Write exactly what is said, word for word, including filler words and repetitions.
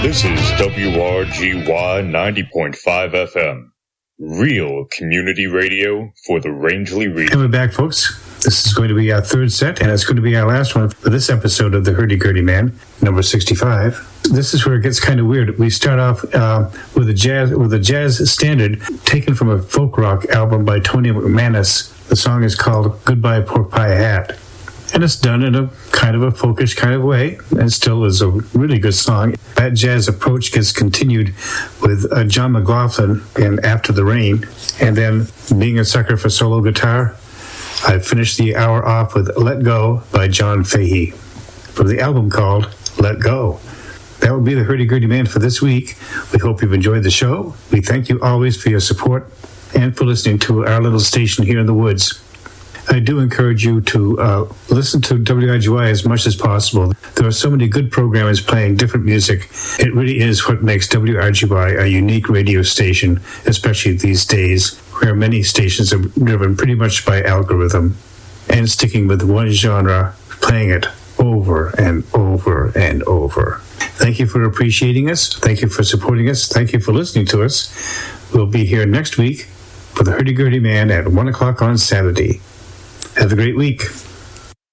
This is W R G Y ninety point five F M, real community radio for the Rangeley region. And we're back, folks. This is going to be our third set, and it's going to be our last one for this episode of the Hurdy-Gurdy Man, number sixty-five. This is where it gets kind of weird. We start off uh, with a jazz with a jazz standard taken from a folk rock album by Tony McManus. The song is called Goodbye Pork Pie Hat. And it's done in a kind of a folkish kind of way, and still is a really good song. That jazz approach gets continued with uh, John McLaughlin in After the Rain, and then being a sucker for solo guitar, I finished the hour off with Let Go by John Fahey from the album called Let Go. That will be the Hurdy-Gurdy Man for this week. We hope you've enjoyed the show. We thank you always for your support and for listening to our little station here in the woods. I do encourage you to uh, listen to W R G Y as much as possible. There are so many good programmers playing different music. It really is what makes W R G Y a unique radio station, especially these days, where many stations are driven pretty much by algorithm and sticking with one genre, playing it over and over and over. Thank you for appreciating us. Thank you for supporting us. Thank you for listening to us. We'll be here next week for the Hurdy-Gurdy Man at one o'clock on Saturday. Have a great week.